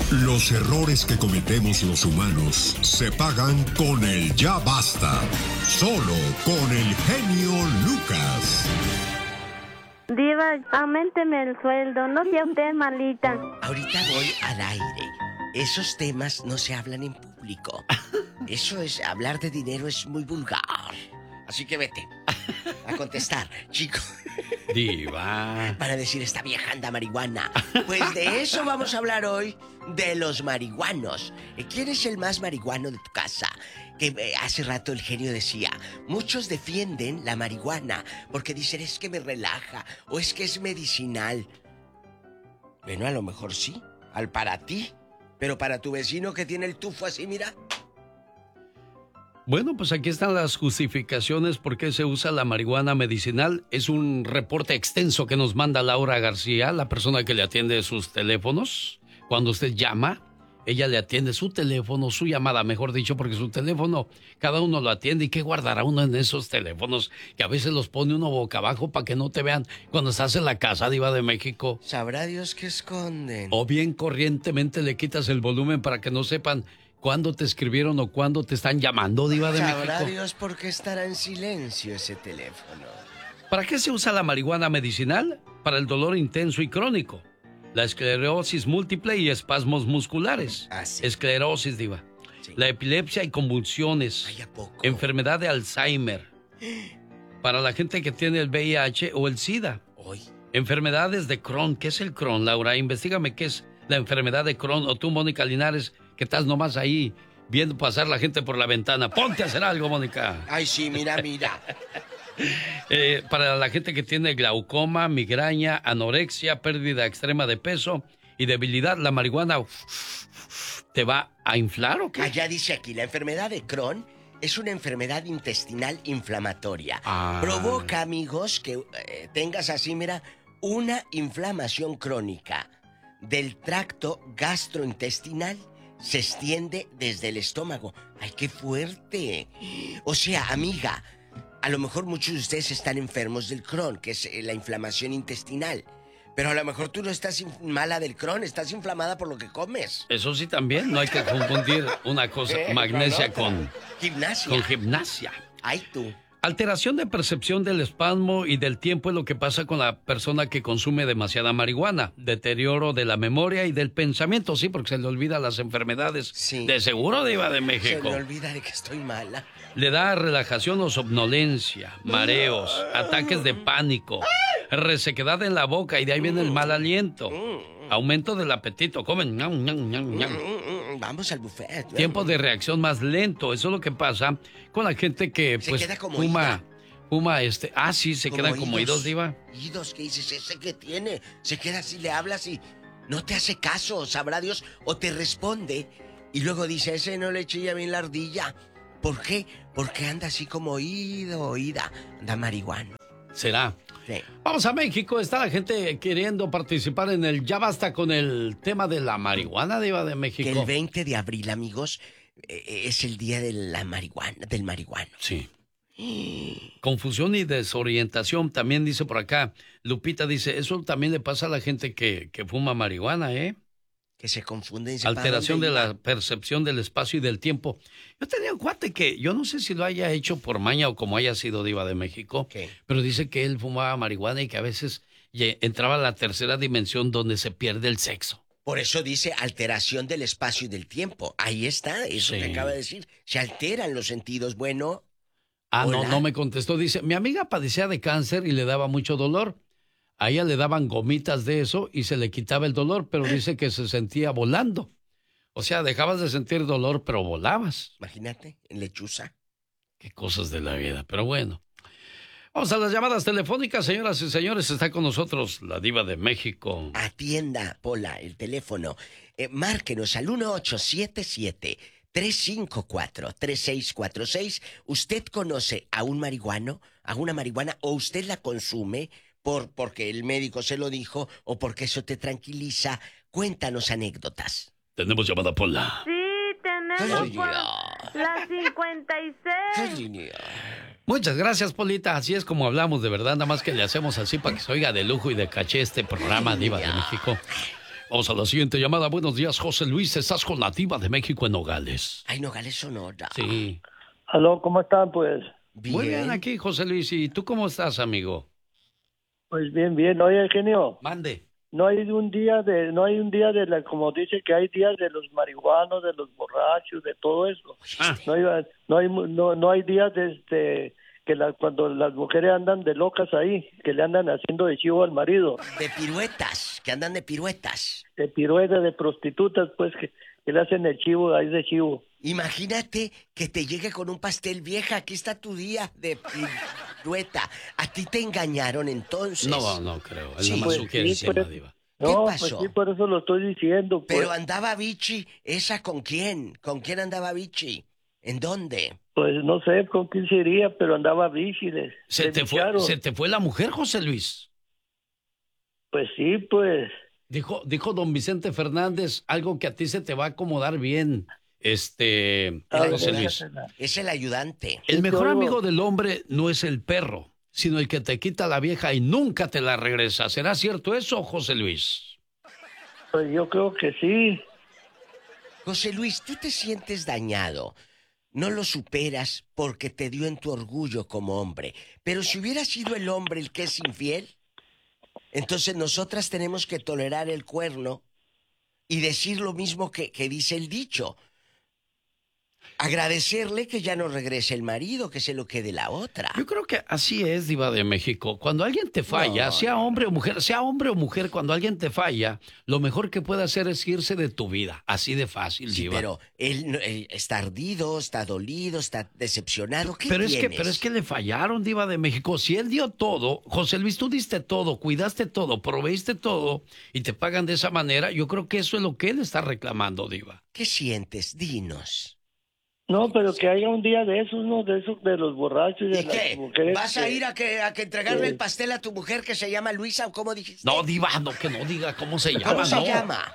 Los errores que cometemos los humanos se pagan con el ya basta. Solo con el genio Lucas. Diva, auménteme el sueldo, no sea usted malita. Ahorita voy al aire. Esos temas no se hablan en público. Eso es, hablar de dinero es muy vulgar. Así que vete a contestar, chico. Diva. Para decir, esta vieja anda marihuana. Pues de eso vamos a hablar hoy, de los marihuanos. ¿Quién es el más marihuano de tu casa? Que hace rato el genio decía, muchos defienden la marihuana porque dicen es que me relaja o es que es medicinal. Bueno, a lo mejor sí, para ti, pero para tu vecino que tiene el tufo así, mira. Bueno, pues aquí están las justificaciones por qué se usa la marihuana medicinal. Es un reporte extenso que nos manda Laura García, la persona que le atiende sus teléfonos. Cuando usted llama, ella le atiende su teléfono, su llamada, mejor dicho, porque su teléfono, cada uno lo atiende. ¿Y qué guardará uno en esos teléfonos? Que a veces los pone uno boca abajo para que no te vean cuando estás en la casa, Diva de México. Sabrá Dios qué esconden. O bien corrientemente le quitas el volumen para que no sepan cuándo te escribieron o cuándo te están llamando, Diva de México. Sabrá Dios por qué estará en silencio ese teléfono. ¿Para qué se usa la marihuana medicinal? Para el dolor intenso y crónico, la esclerosis múltiple y espasmos musculares. Sí. Esclerosis, Diva. Sí. La epilepsia y convulsiones. Ay, ¿a poco? Enfermedad de Alzheimer. Para la gente que tiene el VIH o el SIDA. Hoy. Enfermedades de Crohn. ¿Qué es el Crohn, Laura? Investígame qué es la enfermedad de Crohn. O tú, Mónica Linares, que estás nomás ahí viendo pasar la gente por la ventana. Ponte a hacer algo, Mónica. Ay, sí, mira. Para la gente que tiene glaucoma, migraña, anorexia, pérdida extrema de peso y debilidad, la marihuana te va a inflar, ¿o qué? Allá dice aquí, la enfermedad de Crohn es una enfermedad intestinal inflamatoria. Provoca, amigos, que tengas así, mira, una inflamación crónica del tracto gastrointestinal. Se extiende desde el estómago. ¡Ay, qué fuerte! O sea, amiga, a lo mejor muchos de ustedes están enfermos del Crohn, que es la inflamación intestinal. Pero a lo mejor tú no estás mala del Crohn, estás inflamada por lo que comes. Eso sí también, no hay que confundir una cosa, magnesia con gimnasia. Con gimnasia. Ay, tú. Alteración de percepción del espasmo y del tiempo es lo que pasa con la persona que consume demasiada marihuana. Deterioro de la memoria y del pensamiento, sí, porque se le olvidan las enfermedades. Sí. De seguro, Diva de México. Se me olvida de que estoy mala. Le da relajación o somnolencia, mareos, ataques de pánico, resequedad en la boca y de ahí viene el mal aliento. Aumento del apetito, comen. Vamos al buffet. Tiempo de reacción más lento, eso es lo que pasa con la gente que se pues queda como fuma, sí, se quedan como oídos, Diva. Oídos, ¿qué dices? Ese que tiene, se queda así, le hablas y no te hace caso, sabrá Dios, o te responde y luego dice, ese no le chilla bien la ardilla. ¿Por qué? Porque anda así como oída, anda marihuana. ¿Será? Sí. Vamos a México, está la gente queriendo participar en el Ya Basta con el tema de la marihuana, Diva de México. Que el 20 de abril, amigos, es el día de la marihuana, del marihuano. Sí. Confusión y desorientación, también dice por acá. Lupita dice, eso también le pasa a la gente que fuma marihuana, ¿eh? Que se confunden. Alteración de la percepción del espacio y del tiempo. Yo tenía un cuate que, yo no sé si lo haya hecho por maña o como haya sido Diva de México, pero dice que él fumaba marihuana y que a veces entraba a la tercera dimensión donde se pierde el sexo. Por eso dice alteración del espacio y del tiempo. Ahí está, eso que acaba de decir. Se alteran los sentidos, bueno. No me contestó. Dice, mi amiga padecía de cáncer y le daba mucho dolor. A ella le daban gomitas de eso y se le quitaba el dolor, pero dice que se sentía volando. O sea, dejabas de sentir dolor, pero volabas. Imagínate, en lechuza. Qué cosas de la vida, pero bueno. Vamos a las llamadas telefónicas, señoras y señores. Está con nosotros la Diva de México. Atienda, Pola, el teléfono. Márquenos al 1877-354-3646. ¿Usted conoce a un marihuano, a una marihuana, o usted la consume porque el médico se lo dijo o porque eso te tranquiliza? Cuéntanos anécdotas. Tenemos llamada, Pola. Sí, tenemos la 56. Muchas gracias, Polita. Así es como hablamos, de verdad. Nada más que le hacemos así para que se oiga de lujo y de caché este programa, Diva de México. Vamos a la siguiente llamada. Buenos días, José Luis. Estás con la Diva de México en Nogales. Ay, Nogales, Sonora. Sí. Aló, ¿cómo están, pues? Bien. Muy bien aquí, José Luis. ¿Y tú cómo estás, amigo? Pues bien, bien. Oye, genio, Mande. no hay un día como dice que hay días de los marihuanos, de los borrachos, de todo eso. Ah. No hay días cuando las mujeres andan de locas ahí, que le andan haciendo de chivo al marido. De piruetas, que andan de piruetas. De piruetas, de prostitutas, pues, que le hacen el chivo ahí de chivo. Imagínate que te llegue con un pastel, vieja, aquí está tu día de pirueta. ¿A ti te engañaron entonces? No creo. Es Sí, nomás pues, sugerencia, sí, pues. Diva. ¿Qué No, pasó? pues sí, por eso lo estoy diciendo. Pues. Pero andaba Vichy, ¿esa con quién? ¿Con quién andaba Vichy? ¿En dónde? Pues no sé con quién sería, pero andaba bichiles. ¿Se te fue la mujer, José Luis? Pues sí, pues. Dijo don Vicente Fernández algo que a ti se te va a acomodar bien, José Luis. Es el ayudante. El mejor amigo del hombre no es el perro, sino el que te quita la vieja y nunca te la regresa. ¿Será cierto eso, José Luis? Pues yo creo que sí. José Luis, tú te sientes dañado. No lo superas porque te dio en tu orgullo como hombre. Pero si hubiera sido el hombre el que es infiel, entonces nosotras tenemos que tolerar el cuerno y decir lo mismo que dice el dicho. Agradecerle que ya no regrese el marido, que se lo quede la otra. Yo creo que así es, Diva de México. Cuando alguien te falla, sea hombre o mujer, cuando alguien te falla, lo mejor que puede hacer es irse de tu vida. Así de fácil, Sí, Diva. pero él está ardido, está dolido, está decepcionado. ¿Qué pero tienes? es que le fallaron, Diva de México. Si él dio todo, José Luis, tú diste todo, cuidaste todo, proveíste todo y te pagan de esa manera, yo creo que eso es lo que él está reclamando, Diva. ¿Qué sientes? Dinos. No, pero que haya un día de esos, ¿no? De esos de los borrachos y de ¿Y las qué? mujeres. ¿Vas a ir a que entregarle el pastel a tu mujer que se llama Luisa o cómo dijiste? No, Diva, no, que no diga cómo se llama. ¿Cómo se no. llama?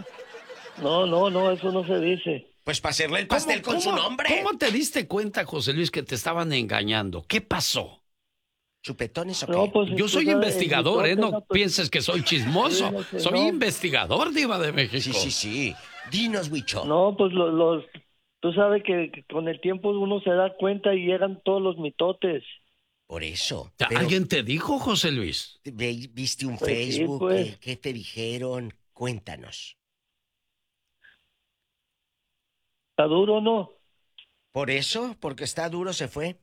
No, eso no se dice. Pues para hacerle el pastel con su nombre. ¿Cómo te diste cuenta, José Luis, que te estaban engañando? ¿Qué pasó? ¿Chupetones o qué? No, pues, Yo soy tú sabes, investigador, ¿eh? No pues, pienses que soy chismoso. no sé, Soy no. investigador, Diva de México. Sí. Dinos, Huicho. No, pues tú sabes que con el tiempo uno se da cuenta y llegan todos los mitotes. Por eso. ¿Alguien te dijo, José Luis? ¿Viste un Pues sí, Facebook? pues. ¿Qué te dijeron? Cuéntanos. ¿Está duro o no? ¿Por eso? ¿Porque está duro se fue?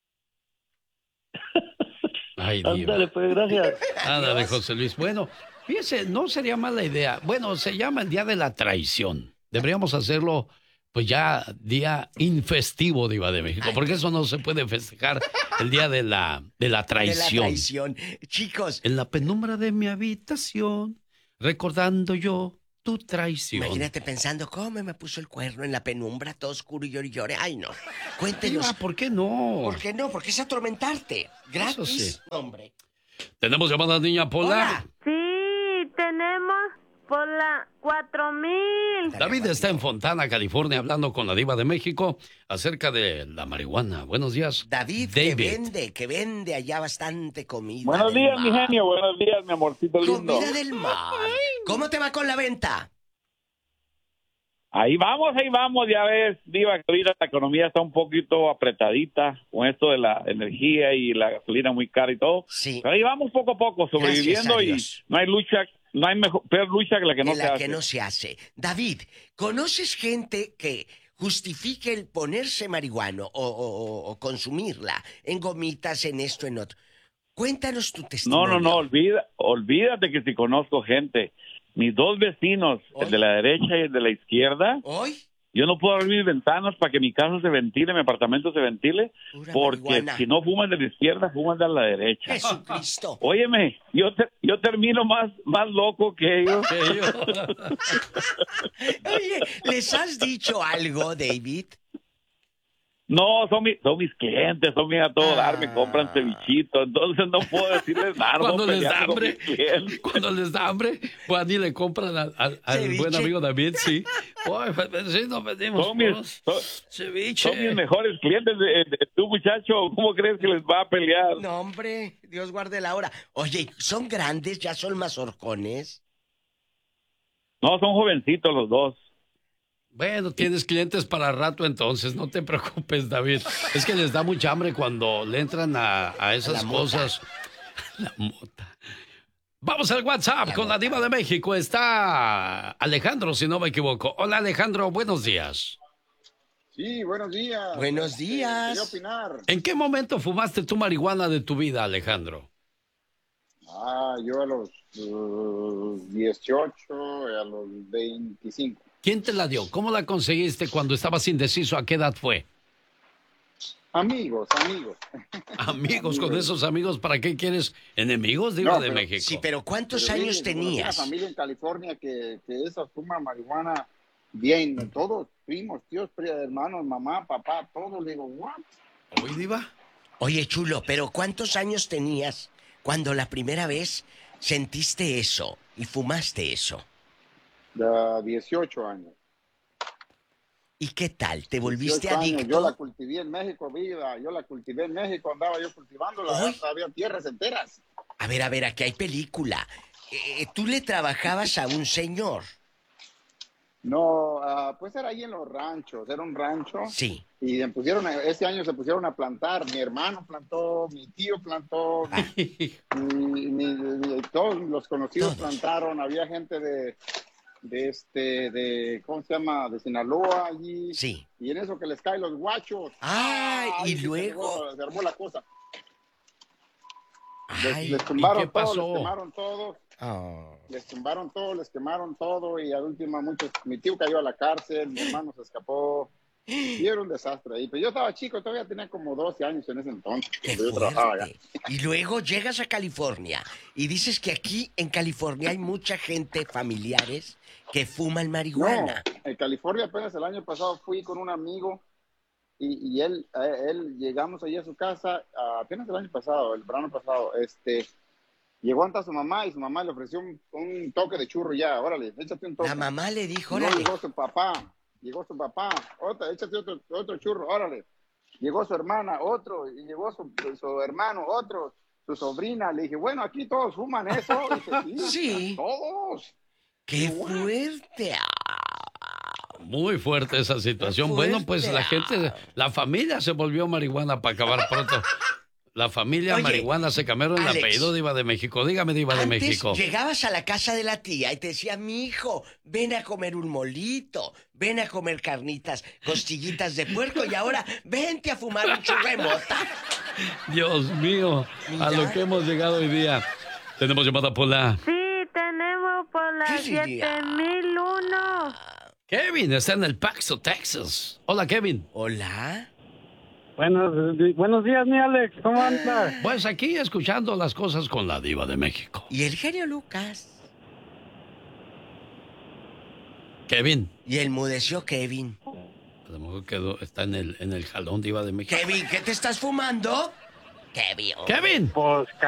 Ay, Diva. Ándale, pues, gracias. Ándale, José Luis. Bueno, fíjese, no sería mala idea. Bueno, se llama el Día de la Traición. Deberíamos hacerlo, pues ya día infestivo, Diva de México, porque eso no se puede festejar el Día de la traición. De la traición. Chicos. En la penumbra de mi habitación, recordando yo tu traición. Imagínate pensando, ¿cómo me puso el cuerno en la penumbra, todo oscuro y llore? Ay, no. Cuéntenos. Diva, ¿por qué no? ¿Por qué no? Porque es atormentarte. Gratis. Eso sí. Hombre. ¿Tenemos llamada, niña Pola? Hola. Sí, tenemos por la 4000. David está en Fontana, California, hablando con la Diva de México acerca de la marihuana. Buenos días. David. Que vende allá bastante comida. Buenos del días, mi mar. genio. Buenos días, mi amorcito lindo. Comida del mar. ¿Cómo te va con la venta? Ahí vamos, ya ves, Diva, que ahorita la economía está un poquito apretadita con esto de la energía y la gasolina muy cara y todo. Sí. Pero ahí vamos poco a poco, sobreviviendo, Gracias a y Dios. no hay lucha, no hay peor lucha que la que no De se la hace. que no se hace. David, ¿conoces gente que justifique el ponerse marihuano o consumirla en gomitas, en esto, en otro? Cuéntanos tu testimonio. No, olvídate que si conozco gente. Mis dos vecinos, el de la derecha y el de la izquierda, ¿Hoy? yo no puedo abrir mis ventanas para que mi casa se ventile, mi apartamento se ventile, Pura porque marihuana. si no fuman de la izquierda, fuman de la derecha. Jesucristo. Óyeme, yo termino más loco que ellos. Oye, ¿les has dicho algo, David? No, son mis clientes, son mis a todo dar, me compran cevichito, entonces no puedo decirles nada. Cuando no les da pelear con hambre, mis clientes. cuando les da hambre, pues ni le compran al Ceviche. buen amigo David, sí. Oye, sí, nos vendimos Son mis- unos son- ceviche. Son mis mejores clientes. Tú, muchacho, ¿cómo crees que les va a pelear? No, hombre, Dios guarde la hora. Oye, ¿son grandes? ¿Ya son mazorcones? No, son jovencitos los dos. Bueno, tienes clientes para rato entonces, no te preocupes, David. Es que les da mucha hambre cuando le entran a esas cosas. La mota. Vamos al WhatsApp con la Diva de México. Está Alejandro, si no me equivoco. Hola, Alejandro, buenos días. Sí, buenos días. Buenos días. Quería opinar. ¿En qué momento fumaste tu marihuana de tu vida, Alejandro? Yo a los 18, a los 25. ¿Quién te la dio? ¿Cómo la conseguiste cuando estabas indeciso? ¿A qué edad fue? Amigos. Amigos, con esos amigos, ¿para qué quieres enemigos, Diva de México? Sí, pero ¿cuántos años tenías? Una familia en California que esa fuma marihuana bien, todos, primos, tíos, hermanos, mamá, papá, todos. Le digo, ¿what? ¿Oye, Diva? Oye, chulo, pero ¿cuántos años tenías cuando la primera vez sentiste eso y fumaste eso? 18 años. ¿Y qué tal? ¿Te volviste adicto? Yo la cultivé en México, vida. Yo la cultivé en México, andaba yo cultivándola. Había tierras enteras. A ver, aquí hay película. ¿Tú le trabajabas a un señor? No, pues era ahí en los ranchos. Era un rancho. Sí. Y ese año se pusieron a plantar. Mi hermano plantó, mi tío plantó, todos los conocidos plantaron. Había gente de ¿cómo se llama? De Sinaloa allí. Sí. Y en eso que les caen los guachos. Y luego se armó la cosa. ¿y Les tumbaron qué pasó? todo, les quemaron todo. Les quemaron todo y al último mi tío cayó a la cárcel, mi hermano se escapó. Y era un desastre ahí. Pero yo estaba chico, todavía tenía como 12 años en ese entonces. Yo trabajaba allá. Y luego llegas a California y dices que aquí en California hay mucha gente, familiares, que fuman marihuana. No, en California apenas el año pasado fui con un amigo y él llegamos allí a su casa, apenas el año pasado, el verano pasado, llegó ante su mamá y su mamá le ofreció un toque de churro ya, órale, échate un toque. La mamá le dijo, no, órale. llegó su papá, échate otro churro, órale. Llegó su hermana, otro, y llegó su hermano, otro, su sobrina. Le dije, bueno, aquí todos fuman eso. Dije, sí. Todos. ¡Qué fuerte! Muy fuerte esa situación. Bueno, pues la familia se volvió marihuana para acabar pronto. La familia marihuana se cambiaron el apellido, Diva de México. Dígame, Diva de México. Llegabas a la casa de la tía y te decía, mi hijo, ven a comer un molito, ven a comer carnitas, costillitas de puerco y ahora vente a fumar un churro de mota. Dios mío, a lo que hemos llegado hoy día. Tenemos llamada por la... Sí, tenemos por la 7001. Kevin está en El Paso, Texas. Hola, Kevin. Hola. Buenos días, mi Alex. ¿Cómo andas? Pues aquí escuchando las cosas con la Diva de México. Y el genio Lucas. Kevin. Y el mudeció Kevin. A lo mejor está en el jalón, Diva de México. Kevin, ¿qué te estás fumando? Kevin. Pues